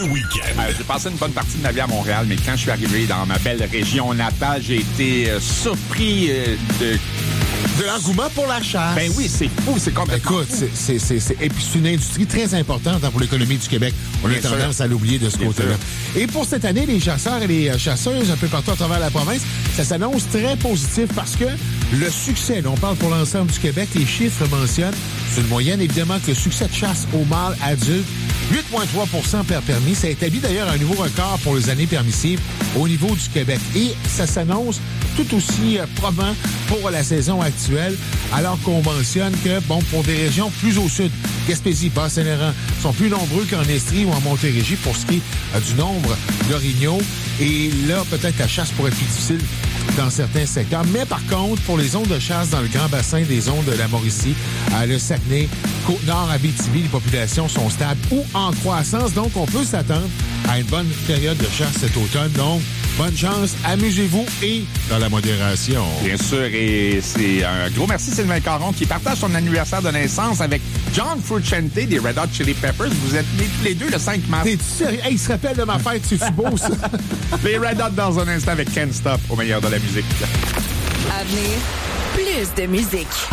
week-end. J'ai passé une bonne partie de ma vie à Montréal, mais quand je suis arrivé dans ma belle région natale, j'ai été surpris de l'engouement pour la chasse. Ben oui, c'est fou, c'est complètement Écoute, et puis c'est une industrie très importante pour l'économie du Québec. On a tendance à l'oublier de ce côté-là. Et pour cette année, les chasseurs et les chasseuses un peu partout à travers la province, ça s'annonce très positif parce que le succès, on parle pour l'ensemble du Québec, les chiffres mentionnent, c'est une moyenne évidemment que le succès de chasse au mâle adulte, 8,3 % permis. Ça établit d'ailleurs un nouveau record pour les années permissives au niveau du Québec. Et ça s'annonce tout aussi probant pour la saison actuelle, alors qu'on mentionne que, pour des régions plus au sud, Gaspésie, Bas-Saint-Laurent, sont plus nombreux qu'en Estrie ou en Montérégie pour ce qui est du nombre d'orignaux. Et là, peut-être la chasse pourrait être plus difficile dans certains secteurs. Mais par contre, pour les zones de chasse dans le grand bassin des zones de la Mauricie, le Saguenay, Côte-Nord, Abitibi, les populations sont stables ou en croissance. Donc, on peut s'attendre à une bonne période de chasse cet automne. Donc, bonne chance, amusez-vous et dans la modération. Bien sûr, et c'est un gros merci Sylvain Caron qui partage son anniversaire de naissance avec John Frusciante des Red Hot Chili Peppers. Vous êtes nés tous les deux le 5 mars. T'es-tu sérieux? Hey, il se rappelle de ma fête, c'est beau ça? Les Red Hot dans un instant avec Can't Stop au meilleur de la musique. À venir, plus de musique.